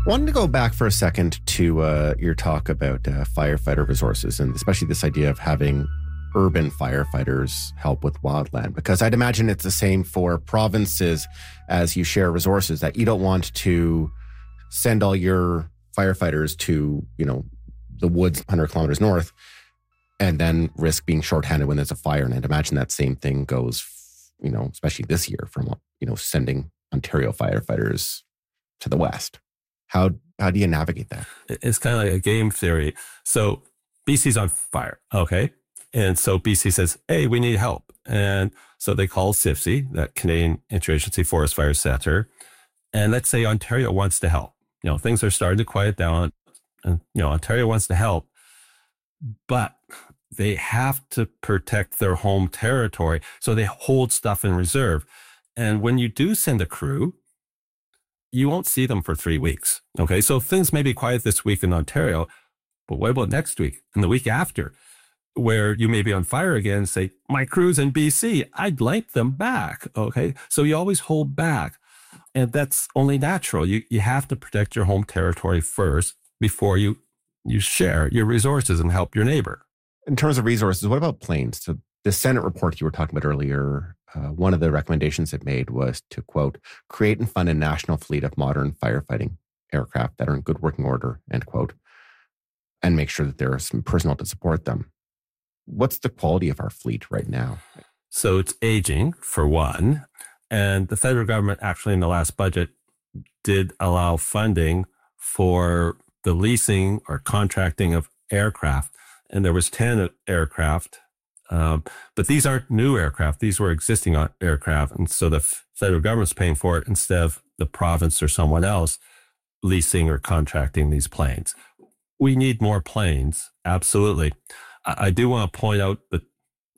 Wanted to go back for a second to your talk about firefighter resources, and especially this idea of having urban firefighters help with wildland, because I'd imagine it's the same for provinces as you share resources, that you don't want to send all your firefighters to, the woods 100 kilometers north and then risk being shorthanded when there's a fire. And I'd imagine that same thing goes, especially this year from, sending Ontario firefighters to the west. How do you navigate that? It's kind of like a game theory. So BC's on fire, okay? And so BC says, hey, we need help. And so they call CIFC, that Canadian Interagency Forest Fire Center. And let's say Ontario wants to help. Things are starting to quiet down and, Ontario wants to help, but they have to protect their home territory. So they hold stuff in reserve. And when you do send a crew, you won't see them for 3 weeks. Okay. So things may be quiet this week in Ontario, but what about next week and the week after, where you may be on fire again and say, my crew's in BC, I'd like them back. Okay. So you always hold back. And that's only natural. You have to protect your home territory first before you share your resources and help your neighbor. In terms of resources, what about planes? So the Senate report you were talking about earlier, one of the recommendations it made was to, quote, create and fund a national fleet of modern firefighting aircraft that are in good working order, end quote, and make sure that there is some personnel to support them. What's the quality of our fleet right now? So it's aging, for one. And the federal government actually in the last budget did allow funding for the leasing or contracting of aircraft. And there was 10 aircraft. But these aren't new aircraft. These were existing aircraft. And so the federal government's paying for it instead of the province or someone else leasing or contracting these planes. We need more planes. Absolutely. I do want to point out that,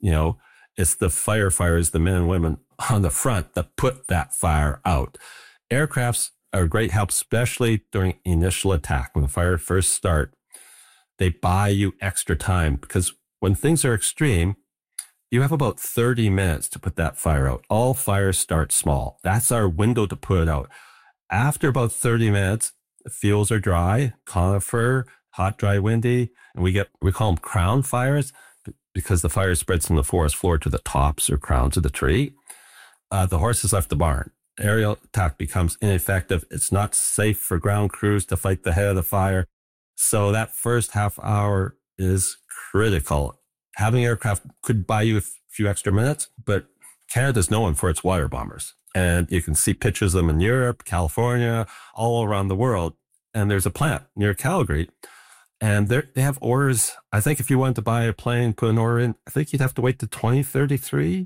it's the firefighters, the men and women on the front that put that fire out. Aircrafts are great help, especially during initial attack. When the fire first start, they buy you extra time because when things are extreme, you have about 30 minutes to put that fire out. All fires start small. That's our window to put it out. After about 30 minutes, the fields are dry, conifer, hot, dry, windy, and we call them crown fires because the fire spreads from the forest floor to the tops or crowns of the tree. The horses left the barn. Aerial attack becomes ineffective. It's not safe for ground crews to fight the head of the fire. So that first half hour is critical. Having aircraft could buy you a few extra minutes, but Canada's known for its water bombers. And you can see pictures of them in Europe, California, all around the world. And there's a plant near Calgary. And they have orders. I think if you wanted to buy a plane, put an order in, I think you'd have to wait to 2033,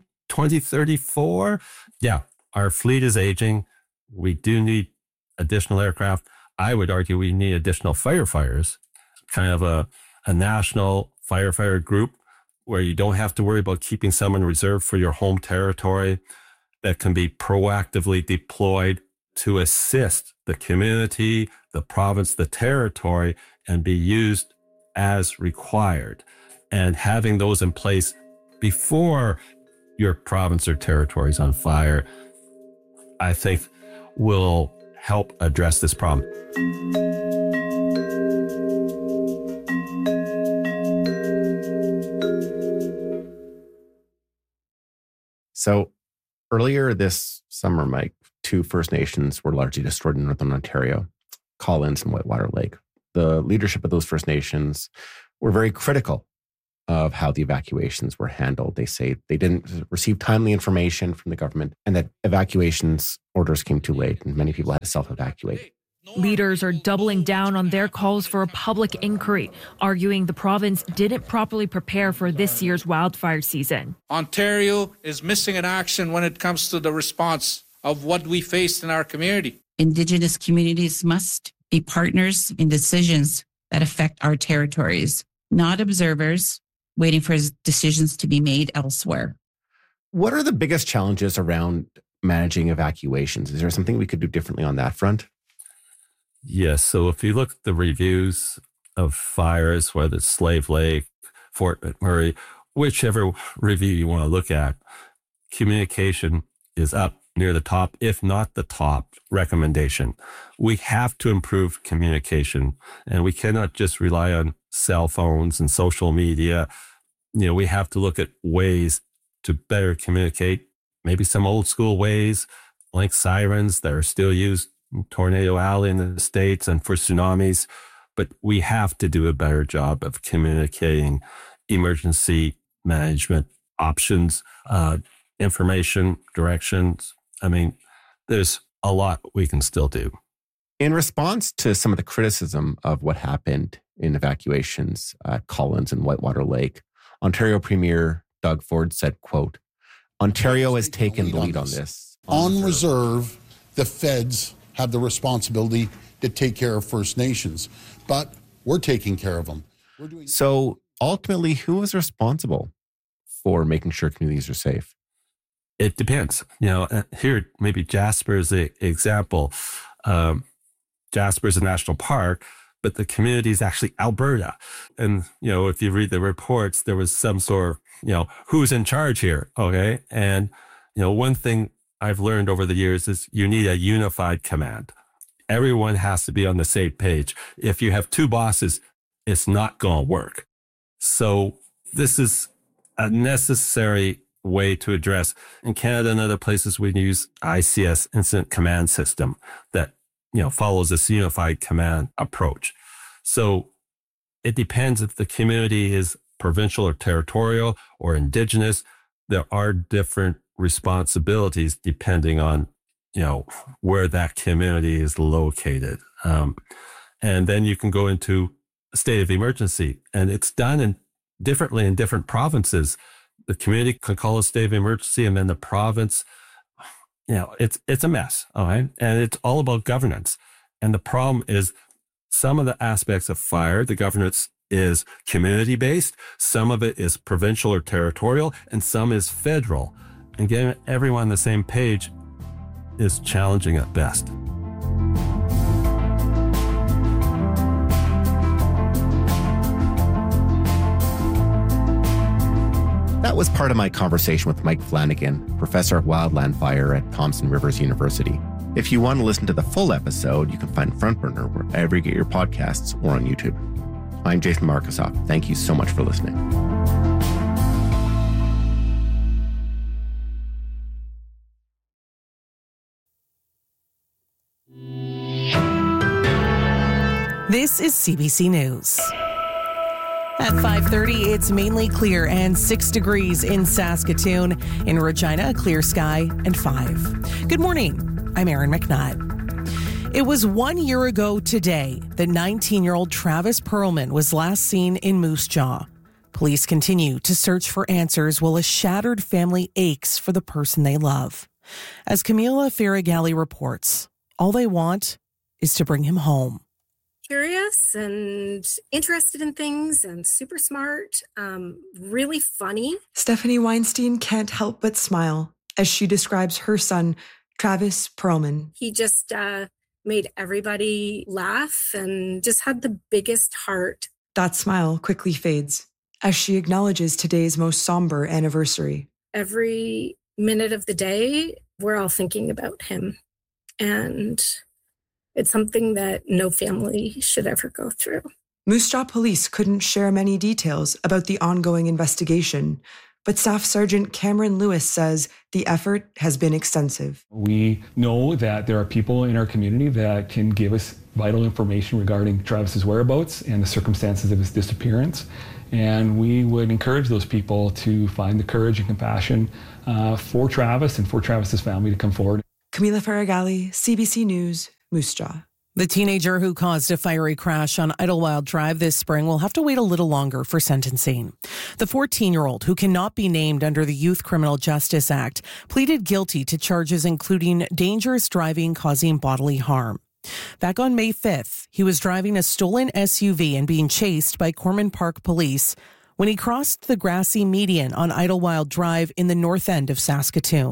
2034. Yeah, our fleet is aging. We do need additional aircraft. I would argue we need additional firefighters, kind of a national firefighter group where you don't have to worry about keeping someone reserved for your home territory that can be proactively deployed to assist the community, the province, the territory, and be used as required. And having those in place before your province or territory is on fire, I think will help address this problem. So earlier this summer, Mike, 2 First Nations were largely destroyed in Northern Ontario, Collins and Whitewater Lake. The leadership of those First Nations were very critical of how the evacuations were handled. They say they didn't receive timely information from the government and that evacuations orders came too late and many people had to self-evacuate. Leaders are doubling down on their calls for a public inquiry, arguing the province didn't properly prepare for this year's wildfire season. Ontario is missing in action when it comes to the response of what we faced in our community. Indigenous communities must be partners in decisions that affect our territories, not observers waiting for decisions to be made elsewhere. What are the biggest challenges around managing evacuations? Is there something we could do differently on that front? Yes. So if you look at the reviews of fires, whether it's Slave Lake, Fort McMurray, whichever review you want to look at, communication is up near the top, if not the top recommendation. We have to improve communication, and we cannot just rely on cell phones and social media. We have to look at ways to better communicate, maybe some old school ways like sirens that are still used in Tornado Alley in the States and for tsunamis. But we have to do a better job of communicating emergency management options, information, directions. I mean, there's a lot we can still do. In response to some of the criticism of what happened in evacuations at Collins and Whitewater Lake, Ontario Premier Doug Ford said, quote, "Ontario has taken the lead on this. On reserve, the feds have the responsibility to take care of First Nations, but we're taking care of them." So ultimately, who is responsible for making sure communities are safe? It depends. Here, maybe Jasper is an example. Jasper is a national park, but the community is actually Alberta. And, if you read the reports, there was some sort of, who's in charge here? Okay. And, one thing I've learned over the years is you need a unified command. Everyone has to be on the same page. If you have two bosses, it's not going to work. So this is a necessary way to address. In Canada and other places, we use ICS, Incident Command System, that follows this unified command approach. So it depends if the community is provincial or territorial or Indigenous. There are different responsibilities depending on where that community is located. And then you can go into a state of emergency, and it's done differently in different provinces. The community can call a state of emergency, and then the province, it's a mess. All right. And it's all about governance. And the problem is some of the aspects of fire, the governance is community-based, some of it is provincial or territorial, and some is federal. And getting everyone on the same page is challenging at best. That was part of my conversation with Mike Flanagan, professor of wildland fire at Thompson Rivers University. If you want to listen to the full episode, you can find Front Burner wherever you get your podcasts or on YouTube. I'm Jason Markusoff. Thank you so much for listening. This is CBC News. At 5:30, it's mainly clear and 6 degrees in Saskatoon. In Regina, clear sky and 5. Good morning. I'm Erin McNutt. It was 1 year ago today that 19-year-old Travis Perlman was last seen in Moose Jaw. Police continue to search for answers while a shattered family aches for the person they love. As Camila Faragalli reports, all they want is to bring him home. Curious and interested in things and super smart, really funny. Stephanie Weinstein can't help but smile as she describes her son, Travis Perlman. He just made everybody laugh and just had the biggest heart. That smile quickly fades as she acknowledges today's most somber anniversary. Every minute of the day, we're all thinking about him. And it's something that no family should ever go through. Moose Jaw police couldn't share many details about the ongoing investigation, but Staff Sergeant Cameron Lewis says the effort has been extensive. We know that there are people in our community that can give us vital information regarding Travis's whereabouts and the circumstances of his disappearance. And we would encourage those people to find the courage and compassion for Travis and for Travis's family to come forward. Camila Faragalli, CBC News, Moose Jaw. The teenager who caused a fiery crash on Idlewild Drive this spring will have to wait a little longer for sentencing. The 14-year-old, who cannot be named under the Youth Criminal Justice Act, pleaded guilty to charges including dangerous driving causing bodily harm. Back on May 5th, he was driving a stolen SUV and being chased by Corman Park police when he crossed the grassy median on Idlewild Drive in the north end of Saskatoon.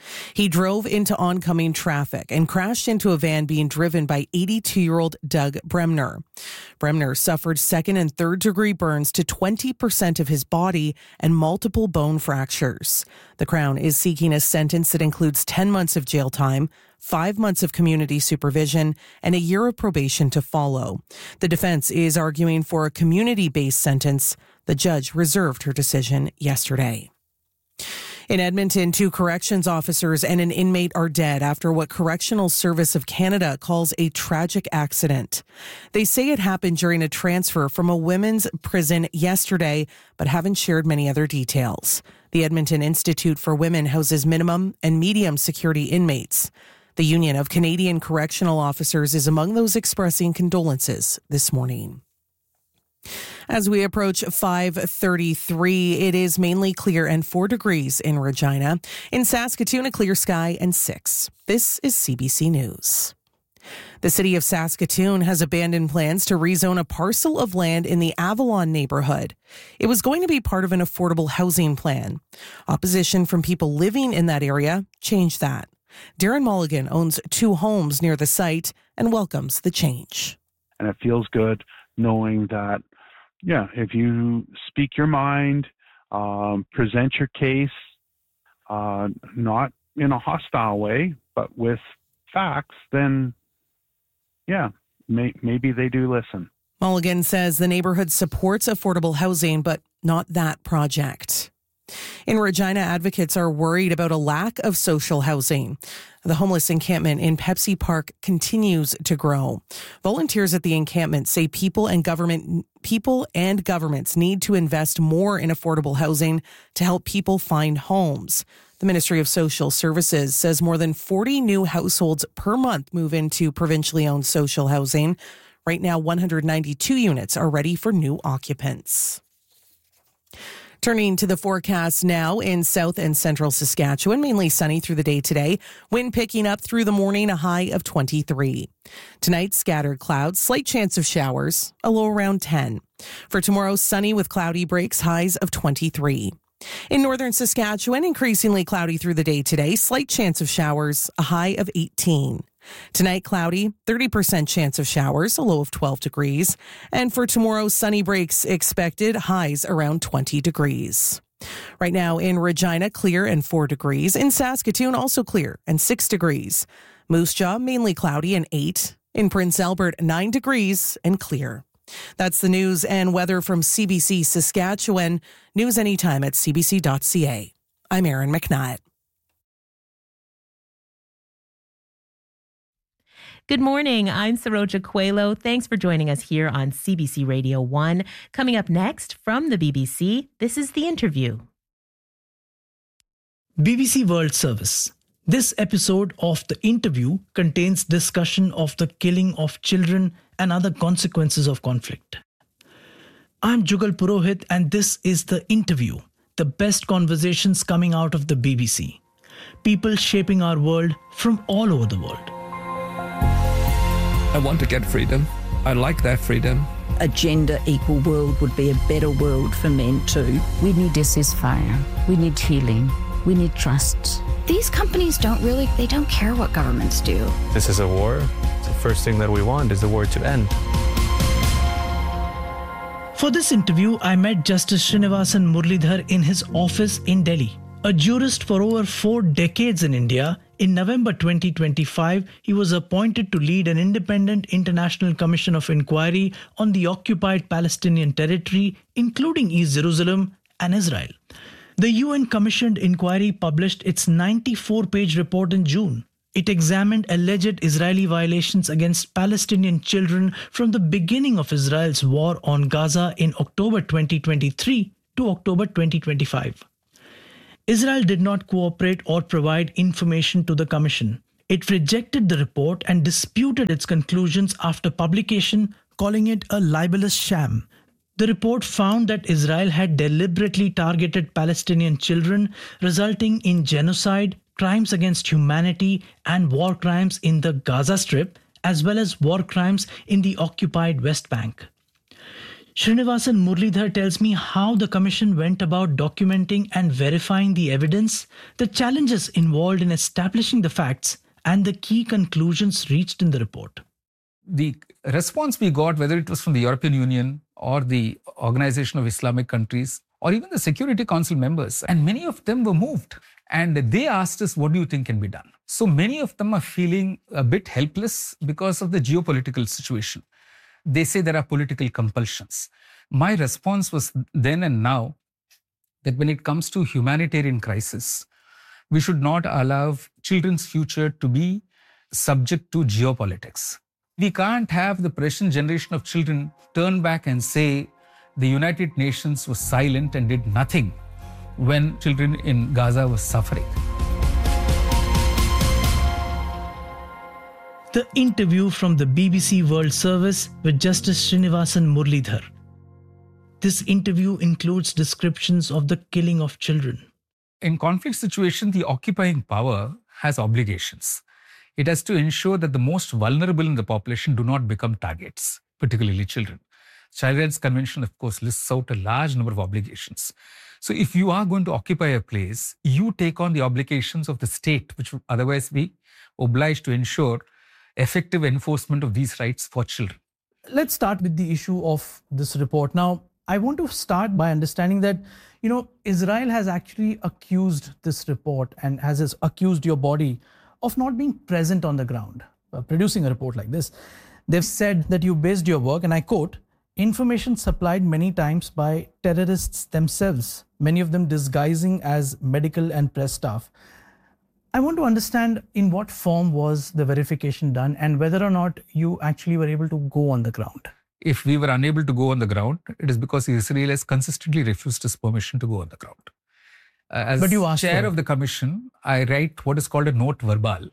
He drove into oncoming traffic and crashed into a van being driven by 82-year-old Doug Bremner. Bremner suffered second and third degree burns to 20% of his body and multiple bone fractures. The Crown is seeking a sentence that includes 10 months of jail time, 5 months of community supervision, and a year of probation to follow. The defense is arguing for a community-based sentence. The judge reserved her decision yesterday. In Edmonton, 2 corrections officers and an inmate are dead after what Correctional Service of Canada calls a tragic accident. They say it happened during a transfer from a women's prison yesterday, but haven't shared many other details. The Edmonton Institute for Women houses minimum and medium security inmates. The Union of Canadian Correctional Officers is among those expressing condolences this morning. As we approach 5:33, it is mainly clear and 4 degrees in Regina. In Saskatoon, a clear sky and 6. This is CBC News. The city of Saskatoon has abandoned plans to rezone a parcel of land in the Avalon neighborhood. It was going to be part of an affordable housing plan. Opposition from people living in that area changed that. Darren Mulligan owns 2 homes near the site and welcomes the change. And it feels good knowing that, if you speak your mind, present your case, not in a hostile way, but with facts, then, maybe they do listen. Mulligan says the neighborhood supports affordable housing, but not that project. In Regina, advocates are worried about a lack of social housing. The homeless encampment in Pepsi Park continues to grow. Volunteers at the encampment say people and governments need to invest more in affordable housing to help people find homes. The Ministry of Social Services says more than 40 new households per month move into provincially owned social housing. Right now, 192 units are ready for new occupants. Turning to the forecast now in south and central Saskatchewan, mainly sunny through the day today. Wind picking up through the morning, a high of 23. Tonight, scattered clouds, slight chance of showers, a low around 10. For tomorrow, sunny with cloudy breaks, highs of 23. In northern Saskatchewan, increasingly cloudy through the day today, slight chance of showers, a high of 18. Tonight, cloudy, 30% chance of showers, a low of 12 degrees. And for tomorrow, sunny breaks expected, highs around 20 degrees. Right now in Regina, clear and 4 degrees. In Saskatoon, also clear and 6 degrees. Moose Jaw, mainly cloudy and 8. In Prince Albert, 9 degrees and clear. That's the news and weather from CBC Saskatchewan. News anytime at cbc.ca. I'm Erin McNutt. Good morning. I'm Saroja Coelho. Thanks for joining us here on CBC Radio 1. Coming up next from the BBC, this is The Interview. BBC World Service. This episode of The Interview contains discussion of the killing of children and other consequences of conflict. I'm Jugal Purohit and this is The Interview, the best conversations coming out of the BBC. People shaping our world from all over the world. I want to get freedom. I like that freedom. A gender equal world would be a better world for men too. We need a ceasefire. We need healing. We need trust. These companies don't care what governments do. This is a war. The first thing that we want is the war to end. For this interview, I met Justice Srinivasan Muralidhar in his office in Delhi. A jurist for over 4 decades in India, in November 2025, he was appointed to lead an independent international commission of inquiry on the occupied Palestinian territory, including East Jerusalem and Israel. The UN-commissioned inquiry published its 94-page report in June. It examined alleged Israeli violations against Palestinian children from the beginning of Israel's war on Gaza in October 2023 to October 2025. Israel did not cooperate or provide information to the commission. It rejected the report and disputed its conclusions after publication, calling it a libelous sham. The report found that Israel had deliberately targeted Palestinian children, resulting in genocide, crimes against humanity, and war crimes in the Gaza Strip, as well as war crimes in the occupied West Bank. Srinivasan Muralidhar tells me how the commission went about documenting and verifying the evidence, the challenges involved in establishing the facts, and the key conclusions reached in the report. The response we got, whether it was from the European Union or the Organization of Islamic Countries, or even the Security Council members, and many of them were moved. And they asked us, what do you think can be done? So many of them are feeling a bit helpless because of the geopolitical situation. They say there are political compulsions. My response was then and now that when it comes to humanitarian crisis, we should not allow children's future to be subject to geopolitics. We can't have the present generation of children turn back and say the United Nations was silent and did nothing when children in Gaza were suffering. The interview from the BBC World Service with Justice Srinivasan Muralidhar. This interview includes descriptions of the killing of children. In conflict situations, the occupying power has obligations. It has to ensure that the most vulnerable in the population do not become targets, particularly children. Child Rights Convention, of course, lists out a large number of obligations. So if you are going to occupy a place, you take on the obligations of the state, which would otherwise be obliged to ensure effective enforcement of these rights for children. Let's start with the issue of this report. Now, I want to start by understanding that, Israel has actually accused this report and has accused your body of not being present on the ground, producing a report like this. They've said that you based your work, and I quote, information supplied many times by terrorists themselves, many of them disguising as medical and press staff. I want to understand in what form was the verification done and whether or not you actually were able to go on the ground. If we were unable to go on the ground, it is because Israel has consistently refused us permission to go on the ground. As chair of the commission, I write what is called a note verbal.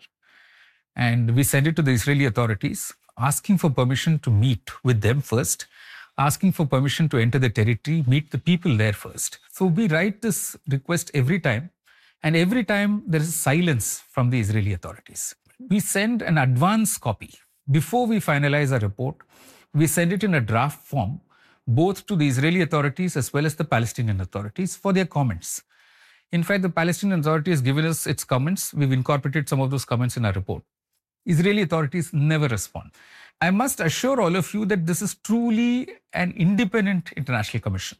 And we send it to the Israeli authorities, asking for permission to meet with them first, asking for permission to enter the territory, meet the people there first. So we write this request every time. And every time there is silence from the Israeli authorities. We send an advance copy. Before we finalize our report, we send it in a draft form, both to the Israeli authorities as well as the Palestinian authorities for their comments. In fact, the Palestinian authority has given us its comments. We've incorporated some of those comments in our report. Israeli authorities never respond. I must assure all of you that this is truly an independent international commission.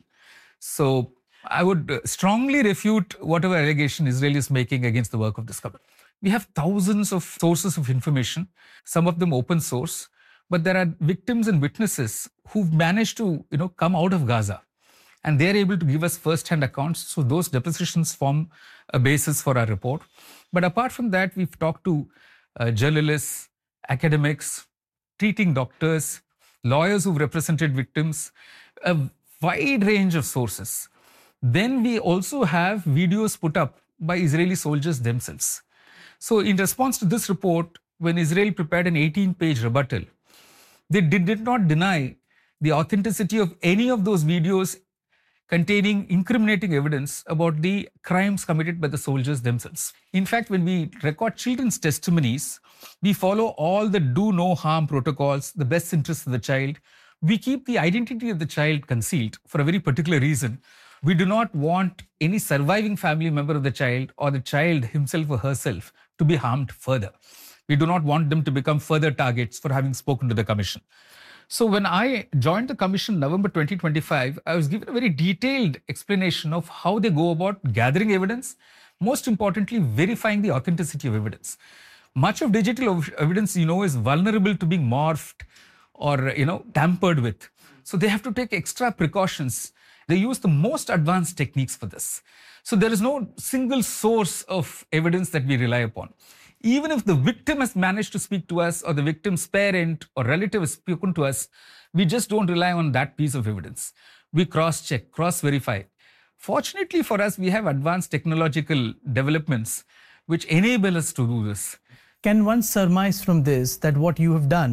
So I would strongly refute whatever allegation Israel is making against the work of this commission. We have thousands of sources of information, some of them open source, but there are victims and witnesses who've managed to, come out of Gaza, and they're able to give us first-hand accounts. So those depositions form a basis for our report. But apart from that, we've talked to journalists, academics, treating doctors, lawyers who've represented victims, a wide range of sources. Then we also have videos put up by Israeli soldiers themselves. So in response to this report, when Israel prepared an 18-page rebuttal, they did not deny the authenticity of any of those videos containing incriminating evidence about the crimes committed by the soldiers themselves. In fact, when we record children's testimonies, we follow all the do no harm protocols, the best interests of the child. We keep the identity of the child concealed for a very particular reason. We do not want any surviving family member of the child or the child himself or herself to be harmed further. We do not want them to become further targets for having spoken to the commission. So when I joined the commission in November 2025, I was given a very detailed explanation of how they go about gathering evidence, most importantly, verifying the authenticity of evidence. Much of digital evidence, is vulnerable to being morphed or, tampered with. So they have to take extra precautions. They use the most advanced techniques for this. So there is no single source of evidence that we rely upon. Even if the victim has managed to speak to us or the victim's parent or relative has spoken to us, we just don't rely on that piece of evidence. We cross-check, cross-verify. Fortunately for us, we have advanced technological developments which enable us to do this. Can one surmise from this that what you have done